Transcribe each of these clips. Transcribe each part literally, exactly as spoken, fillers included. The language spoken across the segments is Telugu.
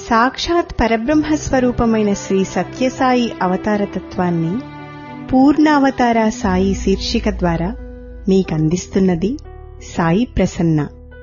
సాక్షాత్ పరబ్రహ్మస్వరూపమైన శ్రీ సత్యసాయి అవతారతత్వాన్ని పూర్ణావతార సాయి శీర్షిక ద్వారా మీకందిస్తున్నది సాయి ప్రసన్న.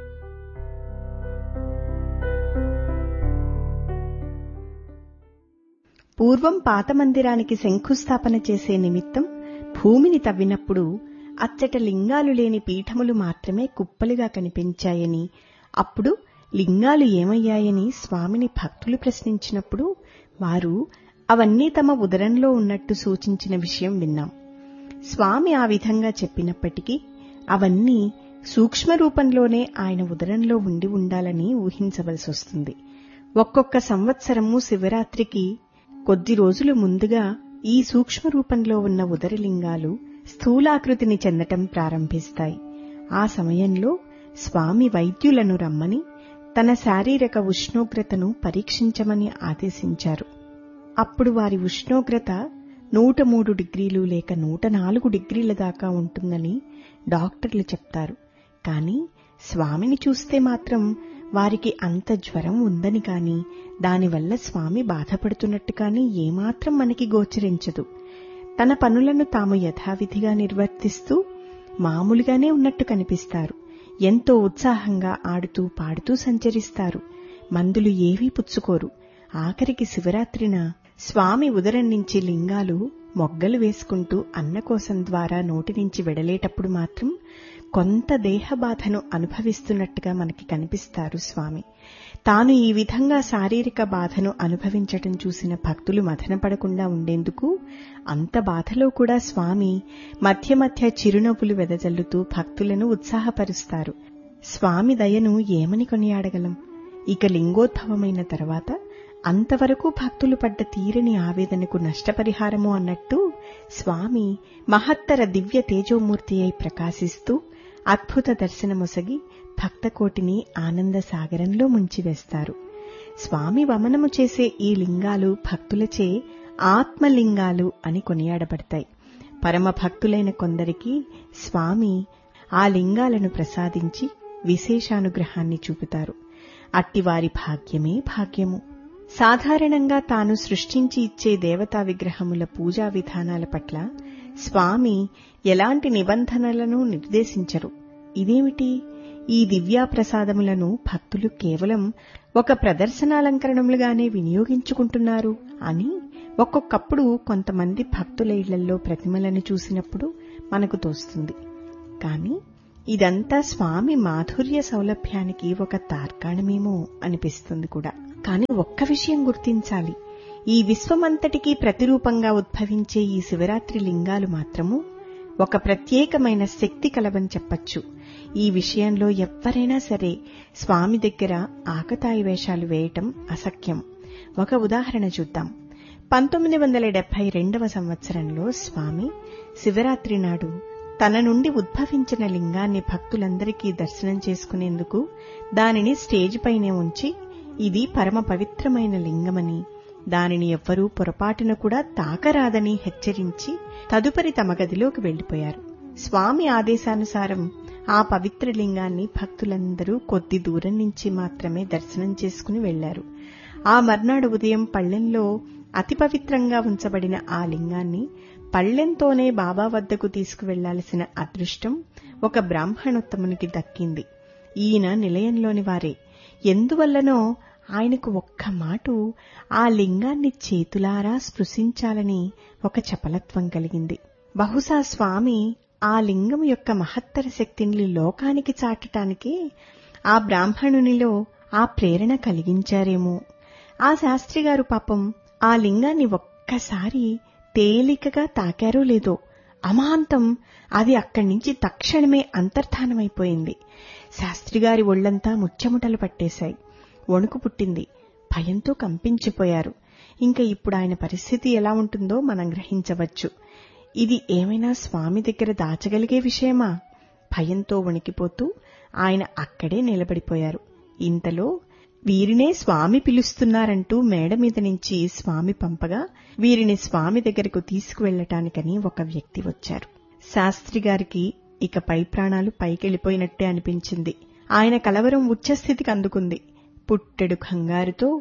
పూర్వం పాత మందిరానికి శంకుస్థాపన చేసే నిమిత్తం భూమిని తవ్వినప్పుడు అచ్చట లింగాలు లేని పీఠములు మాత్రమే కుప్పలుగా కనిపించాయని, అప్పుడు లింగాలు ఏమయ్యాయని స్వామిని భక్తులు ప్రశ్నించినప్పుడు వారు అవన్నీ తమ ఉదరంలో ఉన్నట్టు సూచించిన విషయం విన్నాం. స్వామి ఆ విధంగా చెప్పినప్పటికీ అవన్నీ సూక్ష్మ రూపంలోనే ఆయన ఉదరంలో ఉండి ఉండాలని ఊహించవలసి వస్తుంది. ఒక్కొక్క సంవత్సరము శివరాత్రికి కొద్ది రోజులు ముందుగా ఈ సూక్ష్మ రూపంలో ఉన్న ఉదరలింగాలు స్థూలాకృతిని చెందటం ప్రారంభిస్తాయి. ఆ సమయంలో స్వామి వైద్యులను రమ్మని తన శారీరక ఉష్ణోగ్రతను పరీక్షించమని ఆదేశించారు. అప్పుడు వారి ఉష్ణోగ్రత నూట మూడు డిగ్రీలు లేక నూట నాలుగు డిగ్రీల దాకా ఉంటుందని డాక్టర్లు చెప్తారు. కాని స్వామిని చూస్తే మాత్రం వారికి అంత జ్వరం ఉందని కాని, దానివల్ల స్వామి బాధపడుతున్నట్టు కాని ఏమాత్రం మనకి గోచరించదు. తన పనులను తాము యథావిధిగా నిర్వర్తిస్తూ మామూలుగానే ఉన్నట్టు కనిపిస్తారు. ఎంతో ఉత్సాహంగా ఆడుతూ పాడుతూ సంచరిస్తారు. మందులు ఏవీ పుచ్చుకోరు. ఆఖరికి శివరాత్రిన స్వామి ఉదరం నుంచి లింగాలు మొగ్గలు వేసుకుంటూ అన్నకోశం ద్వారా నోటి నుంచి వెడలేటప్పుడు మాత్రం కొంత దేహబాధను అనుభవిస్తున్నట్టుగా మనకి కనిపిస్తారు స్వామి. తాను ఈ విధంగా శారీరక బాధను అనుభవించటం చూసిన భక్తులు మథనపడకుండా ఉండేందుకు అంత బాధలో కూడా స్వామి మధ్య మధ్య చిరునవ్వులు వెదజల్లుతూ భక్తులను ఉత్సాహపరుస్తారు. స్వామి దయను ఏమని కొనియాడగలం? ఇక లింగోద్భవమైన తర్వాత అంతవరకు భక్తులు పడ్డ తీరని ఆవేదనకు నష్టపరిహారము అన్నట్టు స్వామి మహత్తర దివ్య తేజోమూర్తి అయి ప్రకాశిస్తూ అద్భుత దర్శనమొసగి భక్తకోటిని ఆనంద సాగరంలో ముంచివేస్తారు. స్వామి వమనము చేసే ఈ లింగాలు భక్తులచే ఆత్మలింగాలు అని కొనియాడబడతాయి. పరమ భక్తులైన కొందరికి స్వామి ఆ లింగాలను ప్రసాదించి విశేషానుగ్రహాన్ని చూపుతారు. అట్టివారి భాగ్యమే భాగ్యము. సాధారణంగా తాను సృష్టించి ఇచ్చే దేవతా విగ్రహముల పూజా విధానాల పట్ల స్వామి ఎలాంటి నిబంధనలను నిర్దేశించరు. ఇదేమిటి? ఈ దివ్యాప్రసాదములను భక్తులు కేవలం ఒక ప్రదర్శనాలంకరణములుగానే వినియోగించుకుంటున్నారు అని ఒక్కొక్కప్పుడు కొంతమంది భక్తుల ఇళ్లలో ప్రతిమలను చూసినప్పుడు మనకు తోస్తుంది. కాని ఇదంతా స్వామి మాధుర్య సౌలభ్యానికి ఒక తార్కాణమేమో అనిపిస్తుంది కూడా. కాని ఒక్క విషయం గుర్తించాలి. ఈ విశ్వమంతటికీ ప్రతిరూపంగా ఉద్భవించే ఈ శివరాత్రి లింగాలు మాత్రము ఒక ప్రత్యేకమైన శక్తి కలవని చెప్పచ్చు. ఈ విషయంలో ఎవ్వరైనా సరే స్వామి దగ్గర ఆకతాయి వేషాలు వేయటం అసఖ్యం. ఒక ఉదాహరణ చూద్దాం. పంతొమ్మిది వందల డెబ్బై రెండవ సంవత్సరంలో స్వామి శివరాత్రి నాడు తన నుండి ఉద్భవించిన లింగాన్ని భక్తులందరికీ దర్శనం చేసుకునేందుకు దానిని స్టేజ్ పైనే ఉంచి ఇది పరమ పవిత్రమైన లింగమని, దానిని ఎవ్వరూ పొరపాటున కూడా తాకరాదని హెచ్చరించి తదుపరి తమ గదిలోకి వెళ్లిపోయారు. స్వామి ఆదేశానుసారం ఆ పవిత్ర లింగాన్ని భక్తులందరూ కొద్ది దూరం నుంచి మాత్రమే దర్శనం చేసుకుని వెళ్లారు. ఆ మర్నాడు ఉదయం పళ్లెంలో అతి పవిత్రంగా ఉంచబడిన ఆ లింగాన్ని పళ్లెంతోనే బాబా వద్దకు తీసుకువెళ్లాల్సిన అదృష్టం ఒక బ్రాహ్మణోత్తమునికి దక్కింది. ఈయన నిలయంలోని వారే. ఎందువల్లనో ఆయనకు ఒక్క మాటు ఆ లింగాన్ని చేతులారా స్పృశించాలని ఒక చపలత్వం కలిగింది. బహుశా స్వామి ఆ లింగం యొక్క మహత్తర శక్తిని లోకానికి చాటటానికి ఆ బ్రాహ్మణునిలో ఆ ప్రేరణ కలిగించారేమో. ఆ శాస్త్రిగారు పాపం ఆ లింగాన్ని ఒక్కసారి తేలికగా తాకారో లేదో అమాంతం అది అక్కడి నుంచి తక్షణమే అంతర్ధానమైపోయింది. శాస్త్రిగారి ఒళ్లంతా ముచ్చెముటలు పట్టేశాయి. వణుకు పుట్టింది. భయంతో కంపించిపోయారు. ఇంకా ఇప్పుడు ఆయన పరిస్థితి ఎలా ఉంటుందో మనం గ్రహించవచ్చు. ఇది ఏమైనా స్వామి దగ్గర దాచగలిగే విషయమా? భయంతో వణికిపోతూ ఆయన అక్కడే నిలబడిపోయారు. ఇంతలో వీరినే స్వామి పిలుస్తున్నారంటూ మేడ మీద నుంచి స్వామి పంపగా వీరిని స్వామి దగ్గరకు తీసుకువెళ్లటానికని ఒక వ్యక్తి వచ్చారు. శాస్త్రిగారికి ఇక పై ప్రాణాలు పైకెళ్లిపోయినట్టే అనిపించింది. ఆయన కలవరం ఉచ్చస్థితికి అందుకుంది. పుట్టెడు కంగారుతో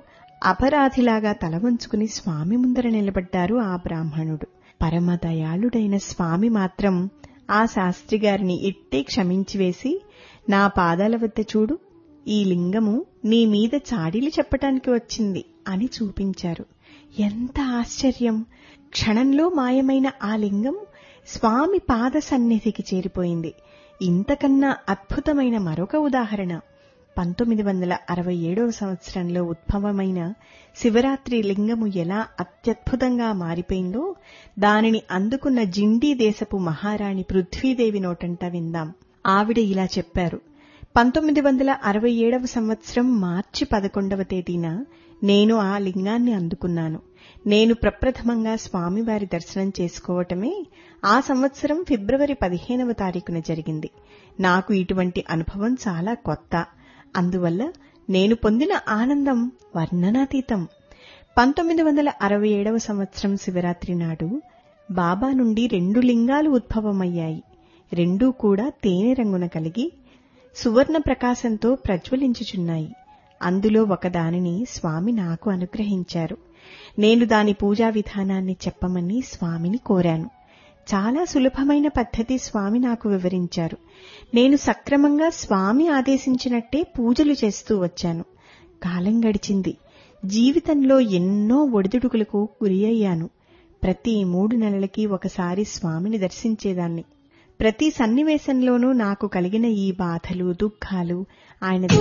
అపరాధిలాగా తల వంచుకుని స్వామి ముందర నిలబడ్డారు ఆ బ్రాహ్మణుడు. పరమదయాళుడైన స్వామి మాత్రం ఆ శాస్త్రిగారిని ఇట్టే క్షమించివేసి, నా పాదాల వద్ద చూడు, ఈ లింగము నీ మీద చాడీలు చెప్పటానికి వచ్చింది అని చూపించారు. ఎంత ఆశ్చర్యం! క్షణంలో మాయమైన ఆ లింగం స్వామి పాద సన్నిధికి చేరిపోయింది. ఇంతకన్నా అద్భుతమైన మరొక ఉదాహరణ పంతొమ్మిది వందల అరవై ఏడవ సంవత్సరంలో ఉద్భవమైన శివరాత్రి లింగము ఎలా అత్యద్భుతంగా మారిపోయిందో దానిని అందుకున్న జిండీ దేశపు మహారాణి పృథ్వీదేవి నోటంట విందాం. ఆవిడ ఇలా చెప్పారు. పంతొమ్మిది వందల అరవై ఏడవ సంవత్సరం మార్చి పదకొండవ తేదీన నేను ఆ లింగాన్ని అందుకున్నాను. నేను ప్రప్రథమంగా స్వామివారి దర్శనం చేసుకోవటమే ఆ సంవత్సరం ఫిబ్రవరి పదిహేనవ తారీఖున జరిగింది. నాకు ఇటువంటి అనుభవం చాలా కొత్త. అందువల్ల నేను పొందిన ఆనందం వర్ణనాతీతం. పంతొమ్మిది వందల అరవై ఏడవ సంవత్సరం శివరాత్రి నాడు బాబా నుండి రెండు లింగాలు ఉద్భవమయ్యాయి. రెండూ కూడా తేనె రంగున కలిగి సువర్ణ ప్రకాశంతో ప్రజ్వలించుచున్నాయి. అందులో ఒకదానిని స్వామి నాకు అనుగ్రహించారు. నేను దాని పూజా విధానాన్ని చెప్పమని స్వామిని కోరాను. చాలా సులభమైన పద్ధతి స్వామి నాకు వివరించారు. నేను సక్రమంగా స్వామి ఆదేశించినట్టే పూజలు చేస్తూ వచ్చాను. కాలం గడిచింది. జీవితంలో ఎన్నో ఒడిదుడుకులకు గురి అయ్యాను. ప్రతి మూడు నెలలకి ఒకసారి స్వామిని దర్శించేదాన్ని. ప్రతి సన్నివేశంలోనూ నాకు కలిగిన ఈ బాధలు, దుఃఖాలు ఆయన